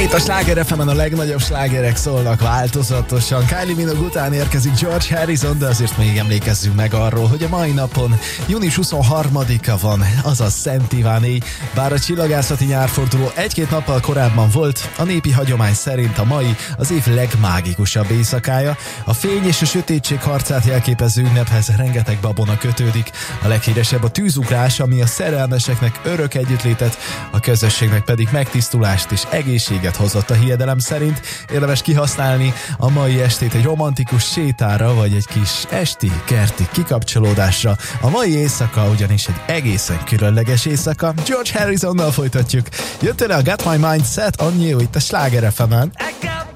Itt a Sláger FM-en a legnagyobb slágerek szólnak változatosan. Kylie Minogue után érkezik George Harrison, de azért még emlékezzünk meg arról, hogy a mai napon június 23-a van, azaz Szent Iváné. Bár a csillagászati nyárforduló egy-két nappal korábban volt, a népi hagyomány szerint a mai az év legmágikusabb éjszakája. A fény és a sötétség harcát jelképező ünnephez rengeteg babona kötődik. A leghíresebb a tűzugrás, ami a szerelmeseknek örök együttlétet, a közösségnek pedig megtisztulást és egészséget hozott a hiedelem szerint. Érdemes kihasználni a mai estét egy romantikus sétára, vagy egy kis esti kerti kikapcsolódásra. A mai éjszaka ugyanis egy egészen különleges éjszaka. George Harrisonnal folytatjuk. Jött el a Got My Mind Set on You itt a Sláger FM-en.